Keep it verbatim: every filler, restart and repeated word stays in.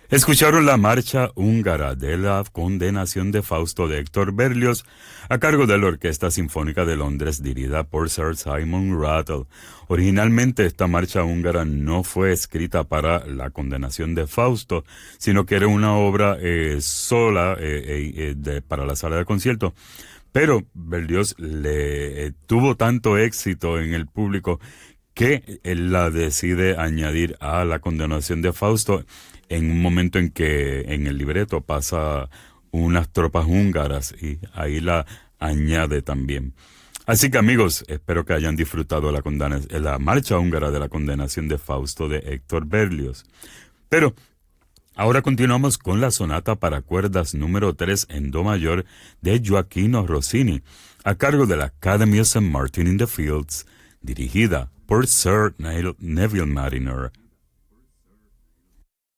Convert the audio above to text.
Escucharon la marcha húngara de la condenación de Fausto de Héctor Berlioz a cargo de la Orquesta Sinfónica de Londres dirigida por Sir Simon Rattle. Originalmente esta marcha húngara no fue escrita para la condenación de Fausto, sino que era una obra eh, sola eh, eh, de, para la sala de concierto. Pero Berlioz le eh, tuvo tanto éxito en el público que él la decide añadir a la condenación de Fausto en un momento en que en el libreto pasa unas tropas húngaras y ahí la añade también. Así que amigos, espero que hayan disfrutado la, condena- la marcha húngara de la condenación de Fausto de Héctor Berlioz. Pero ahora continuamos con la sonata para cuerdas número tres en do mayor de Gioacchino Rossini, a cargo de la Academy of Saint Martin in the Fields, dirigida por Sir Neil- Neville Mariner.